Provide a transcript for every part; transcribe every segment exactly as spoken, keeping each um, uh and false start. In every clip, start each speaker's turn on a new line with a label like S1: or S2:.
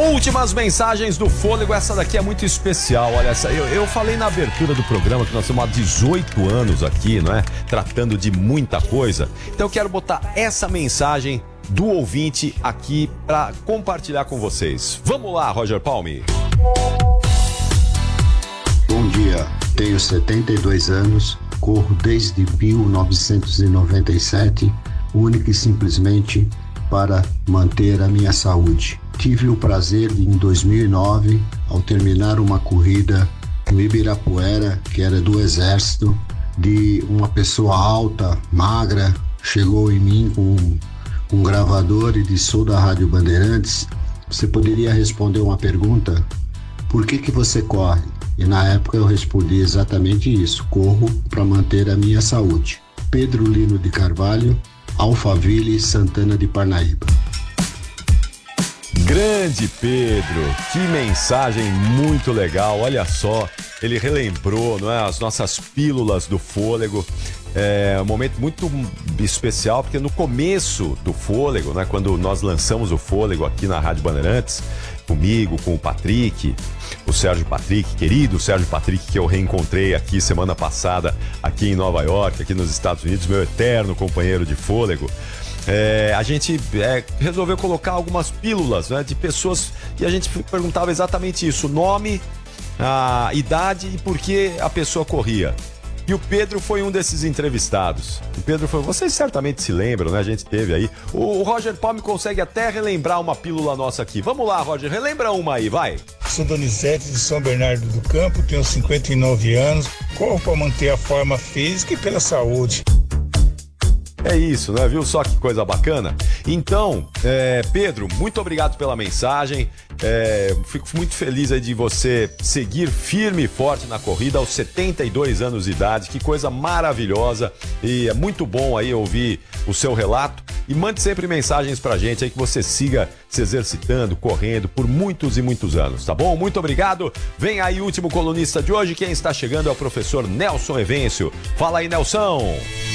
S1: Últimas mensagens do Fôlego, essa daqui é muito especial. Olha, essa, eu, eu falei na abertura do programa que nós estamos há dezoito anos aqui, não é? Tratando de muita coisa. Então eu quero botar essa mensagem do ouvinte aqui para compartilhar com vocês. Vamos lá, Roger Palme.
S2: Bom dia, tenho setenta e dois anos, corro desde mil novecentos e noventa e sete, única e simplesmente para manter a minha saúde. Tive o prazer de, em dois mil e nove, ao terminar uma corrida no Ibirapuera, que era do Exército, de uma pessoa alta, magra, chegou em mim com um, um gravador e disse: sou da Rádio Bandeirantes, você poderia responder uma pergunta? Por que que você corre? E na época eu respondi exatamente isso: corro para manter a minha saúde. Pedro Lino de Carvalho, Alphaville, Santana de Parnaíba.
S1: Grande Pedro, que mensagem muito legal. Olha só, ele relembrou, não é, as nossas pílulas do Fôlego. É um momento muito especial, porque no começo do Fôlego, né, quando nós lançamos o Fôlego aqui na Rádio Bandeirantes, comigo, com o Patrick, o Sérgio Patrick, querido Sérgio Patrick, que eu reencontrei aqui semana passada, aqui em Nova York, aqui nos Estados Unidos, meu eterno companheiro de Fôlego. É, a gente é, resolveu colocar algumas pílulas, né, de pessoas, e a gente perguntava exatamente isso: o nome, a idade e por que a pessoa corria. E o Pedro foi um desses entrevistados. O Pedro foi, vocês certamente se lembram, né? A gente teve aí. O, o Roger Palme consegue até relembrar uma pílula nossa aqui. Vamos lá, Roger, relembra uma aí, vai.
S3: Sou Donizete de São Bernardo do Campo, tenho cinquenta e nove anos, corro para manter a forma física e pela saúde.
S1: É isso, né? Viu só que coisa bacana? Então, é, Pedro, muito obrigado pela mensagem. É, fico muito feliz aí de você seguir firme e forte na corrida aos setenta e dois anos de idade. Que coisa maravilhosa. E é muito bom aí ouvir o seu relato. E mande sempre mensagens pra gente aí que você siga se exercitando, correndo por muitos e muitos anos, tá bom? Muito obrigado. Vem aí o último colunista de hoje. Quem está chegando é o professor Nelson Evêncio. Fala aí, Nelson.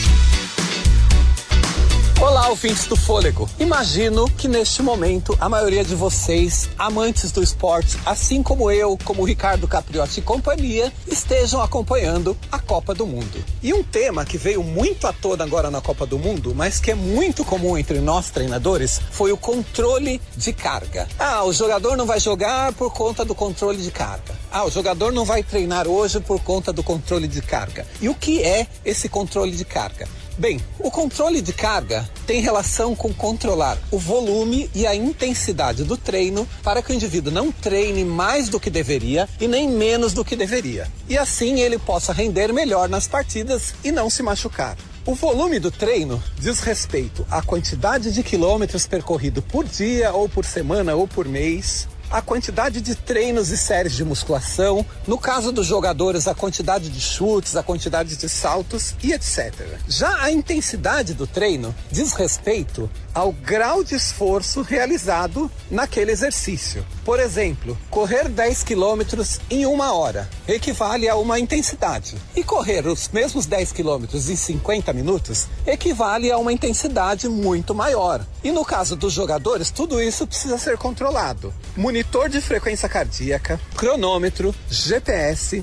S4: Olá, ouvintes do Fôlego. Imagino que neste momento a maioria de vocês, amantes do esporte, assim como eu, como o Ricardo Capriotti e companhia, estejam acompanhando a Copa do Mundo. E um tema que veio muito à tona agora na Copa do Mundo, mas que é muito comum entre nós treinadores, foi o controle de carga. Ah, o jogador não vai jogar por conta do controle de carga. Ah, o jogador não vai treinar hoje por conta do controle de carga. E o que é esse controle de carga? Bem, o controle de carga tem relação com controlar o volume e a intensidade do treino para que o indivíduo não treine mais do que deveria e nem menos do que deveria. E assim ele possa render melhor nas partidas e não se machucar. O volume do treino diz respeito à quantidade de quilômetros percorrido por dia ou por semana ou por mês, a quantidade de treinos e séries de musculação, no caso dos jogadores, a quantidade de chutes, a quantidade de saltos e etcétera. Já a intensidade do treino diz respeito ao grau de esforço realizado naquele exercício. Por exemplo, correr dez quilômetros em uma hora equivale a uma intensidade. E correr os mesmos dez quilômetros em cinquenta minutos equivale a uma intensidade muito maior. E no caso dos jogadores, tudo isso precisa ser controlado. Monitor de frequência cardíaca, cronômetro, G P S,